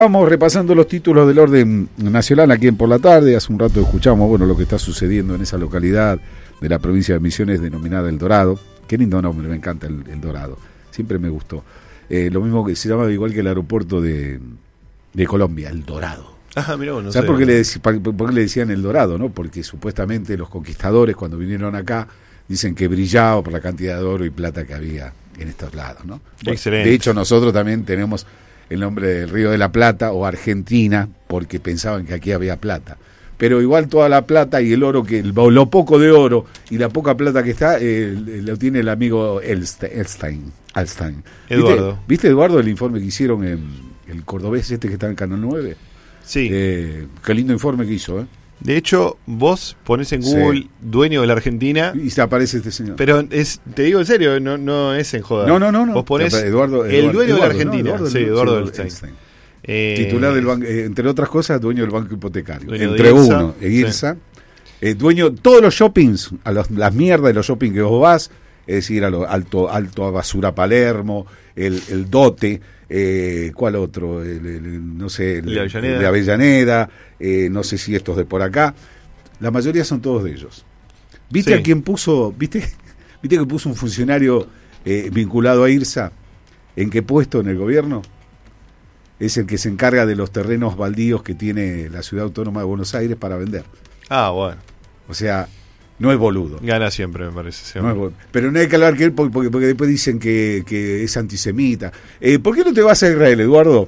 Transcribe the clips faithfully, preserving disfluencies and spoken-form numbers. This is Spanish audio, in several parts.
Vamos repasando los títulos del orden nacional aquí en Por la Tarde. Hace un rato escuchamos bueno, lo que está sucediendo en esa localidad de la provincia de Misiones denominada El Dorado. Qué lindo nombre, me encanta el, el Dorado. Siempre me gustó. Eh, lo mismo que se llama igual que el aeropuerto de, de Colombia, El Dorado. Ajá, mirá, bueno, no ¿Sabes sé. por qué, le, por, por qué le decían El Dorado? ¿No? Porque supuestamente los conquistadores cuando vinieron acá dicen que brillaba por la cantidad de oro y plata que había en estos lados, ¿no? Bueno, excelente. De hecho, nosotros también tenemos el nombre del Río de la Plata o Argentina, porque pensaban que aquí había plata. Pero igual toda la plata y el oro, que lo poco de oro y la poca plata que está, eh, lo tiene el amigo Elstein. Elstein. Eduardo. ¿Viste, ¿Viste, Eduardo, el informe que hicieron en el cordobés este que está en Canal nueve? Sí. Eh, qué lindo informe que hizo, ¿eh? De hecho, vos ponés en Google Sí. dueño de la Argentina, Y se aparece este señor. pero es, te digo en serio, no, no es en joda. No, no, no, no. Vos ponés Eduardo, el Eduardo, dueño Eduardo, de la Argentina. ¿no? Eduardo, sí, sí, Eduardo Eduardo Elstein. Elstein. Eh, Titular del banco, eh, entre otras cosas, dueño del banco hipotecario. Dueño Entre de Irsa, uno, Egirsa. Eh, dueño todos los shoppings, a los, las mierdas de los shoppings que vos vas, es decir, a lo alto, alto a Basura Palermo, el, el Dote, eh, ¿cuál otro? El, el, no sé, el, El de Avellaneda, el de Avellaneda eh, no sé si estos de por acá. La mayoría son todos de ellos. ¿Viste Sí. a quién puso? ¿Viste, ¿Viste que puso un funcionario eh, vinculado a Irsa? ¿En qué puesto en el gobierno? Es el que se encarga de los terrenos baldíos que tiene la Ciudad Autónoma de Buenos Aires para vender. Ah, bueno. O sea, no es boludo. Gana siempre, me parece. ese No es hombre. boludo. Pero no hay que hablar que él porque, porque, porque después dicen que, que es antisemita. Eh, ¿Por qué no te vas a Israel, Eduardo?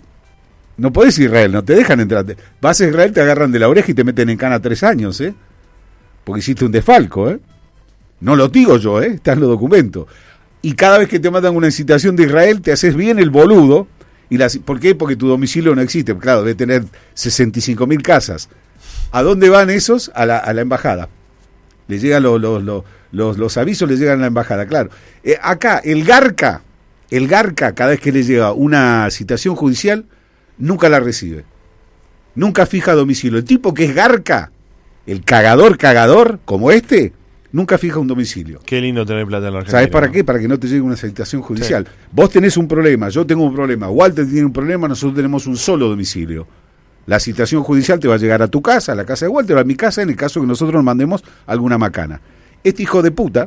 No podés ir a Israel, no te dejan entrar. Vas a Israel, te agarran de la oreja y te meten en cana tres años, ¿eh? Porque hiciste un desfalco, ¿eh? No lo digo yo, ¿eh? Está en los documentos. Y cada vez que te mandan una incitación de Israel, te haces bien el boludo. Y las, ¿Por qué? Porque tu domicilio no existe. Claro, debe tener sesenta y cinco mil casas. ¿A dónde van esos? A la, a la embajada. Le llegan los, los, los, los, los avisos, le llegan a la embajada, claro. Eh, acá, el Garca, el Garca, cada vez que le llega una citación judicial, nunca la recibe. Nunca fija domicilio. El tipo que es Garca, el cagador, cagador, como este, nunca fija un domicilio. Qué lindo tener plata en la Argentina. ¿Sabes para ¿no? qué? Para que no te llegue una citación judicial. Sí. Vos tenés un problema, yo tengo un problema, Walter tiene un problema, nosotros tenemos un solo domicilio. La citación judicial te va a llegar a tu casa, a la casa de Walter, a mi casa, en el caso que nosotros nos mandemos alguna macana. Este hijo de puta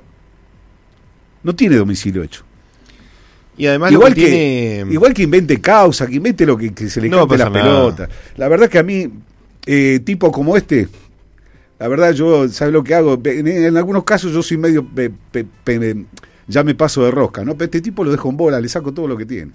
no tiene domicilio hecho. Y además igual, lo que, que, tiene... igual que invente causa, que invente lo que, que se le No cante la pasa nada. pelota. La verdad que a mí, eh, tipo como este, la verdad yo, ¿sabes lo que hago? En, en algunos casos yo soy medio, pe, pe, pe, ya me paso de rosca, ¿no? Pero este tipo lo dejo en bola, le saco todo lo que tiene.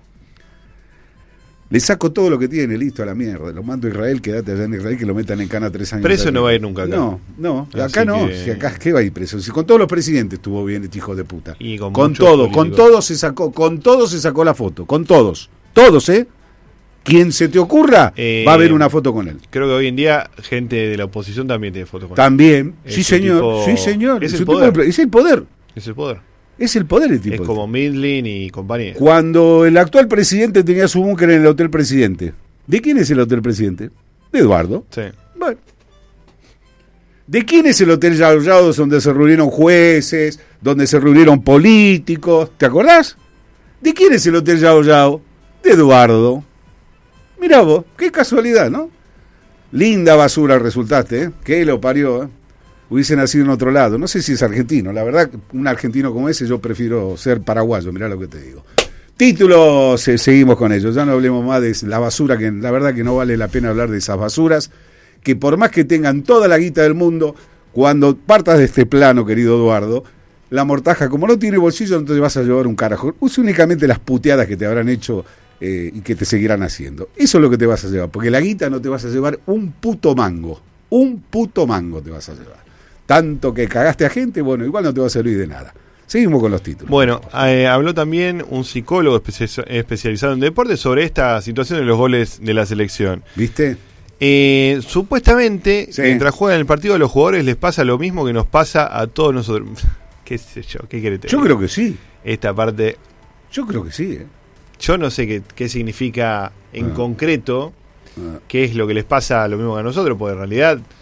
Le saco todo lo que tiene, listo, a la mierda. Lo mando a Israel, quédate allá en Israel, que lo metan en cana tres años. Preso no va a ir nunca acá. No, no, Así acá no. que... Si acá, ¿qué va a ir preso? Si con todos los presidentes estuvo bien este hijo de puta. Y con con muchos todo, políticos. con todos se sacó, con todos se sacó la foto, con todos. Todos, ¿eh? Quien se te ocurra, Eh, va a haber una foto con él. Creo que hoy en día gente de la oposición también tiene fotos con él. También, Es sí un señor, tipo- sí señor. es el un tipo poder. de- es el poder, Es el poder. es el poder el tipo. Es como Midlin y compañía. Cuando el actual presidente tenía su búnker en el Hotel Presidente, ¿de quién es el Hotel Presidente? De Eduardo. Sí. Bueno. ¿De quién es el Hotel Yao Yao donde se reunieron jueces, donde se reunieron políticos? ¿Te acordás? ¿De quién es el Hotel Yao Yao? De Eduardo. Mirá vos, qué casualidad, ¿no? Linda basura resultaste, ¿eh? Que lo parió, ¿eh? Hubiese nacido en otro lado. No sé si es argentino. La verdad, un argentino como ese, yo prefiero ser paraguayo, mirá lo que te digo. Títulos, eh, seguimos con ellos. Ya no hablemos más de la basura, que la verdad que no vale la pena hablar de esas basuras, que por más que tengan toda la guita del mundo, cuando partas de este plano, querido Eduardo, la mortaja, como no tiene bolsillo, no te vas a llevar un carajo. Usa únicamente las puteadas que te habrán hecho eh, y que te seguirán haciendo. Eso es lo que te vas a llevar, porque la guita no te vas a llevar un puto mango. Un puto mango te vas a llevar. Tanto que cagaste a gente, bueno, igual no te va a servir de nada. Seguimos con los títulos. Bueno, eh, habló también un psicólogo especia- especializado en deporte sobre esta situación de los goles de la selección. ¿Viste? Eh, supuestamente, Sí. mientras juegan el partido a los jugadores les pasa lo mismo que nos pasa a todos nosotros. ¿Qué sé yo? ¿Qué querés te Yo diga? creo que sí. Esta parte, Yo creo que sí, ¿eh? yo no sé qué, qué significa en Ah. concreto, Ah. qué es lo que les pasa lo mismo que a nosotros, porque en realidad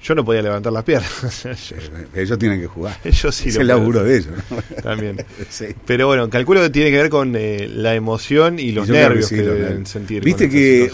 Yo no podía levantar las piernas. Ellos tienen que jugar. Ellos sí es lo el laburo de ellos, ¿no? También. Sí. Pero bueno, calculo que tiene que ver con eh, la emoción y los Y yo creo nervios que que, sí, los deben nervios. sentir. Viste con esta que situación.